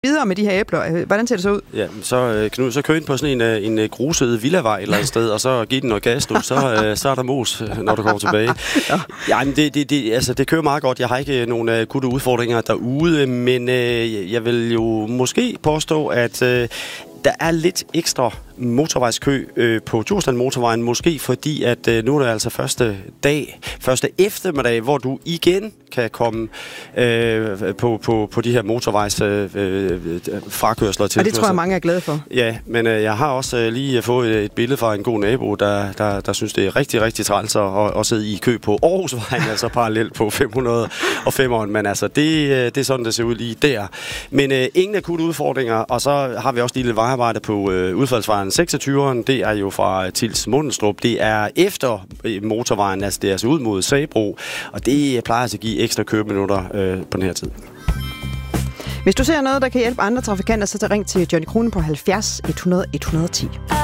videre med de her æbler. Hvordan ser det så ud? Ja, så Knud, så kør ind på sådan en gruset villavej et eller andet sted, og så giv den noget gas, så er der mos, når du kommer tilbage. Ja, men det kører meget godt. Jeg har ikke nogen akutte udfordringer derude, men jeg vil jo måske påstå, at der er lidt ekstra motorvejskø på Djursland motorvejen, måske fordi, at nu er det altså første eftermiddag, hvor du igen kan komme på de her motorvejs frakørsler til. Og det tror jeg, mange er glade for. Ja, men jeg har også lige fået et billede fra en god nabo, der synes, det er rigtig, rigtig træls at sidde i kø på Aarhusvejen, altså parallelt på 505'eren, men altså, det er sådan, det ser ud lige der. Men ingen akutte udfordringer, og så har vi også lige lidt vejarbejde på udfaldsvejen 26'eren, det er jo fra Tils Mundelstrup. Det er efter motorvejen, altså det er altså ud mod Sabro, og det plejer altså at give ekstra køreminutter på den her tid. Hvis du ser noget, der kan hjælpe andre trafikanter, så ring til Johnny Krone på 70 100 110.